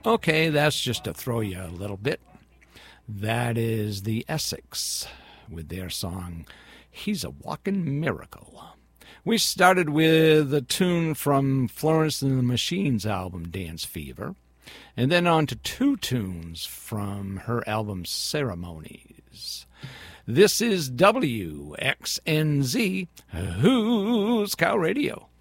Okay, that's just to throw you a little bit. That is the Essex with their song, He's a Walking Miracle. We started with a tune from Florence and the Machine's album, Dance Fever, and then on to two tunes from her album, Ceremonies. This is WXNZ, Who's Cow Radio.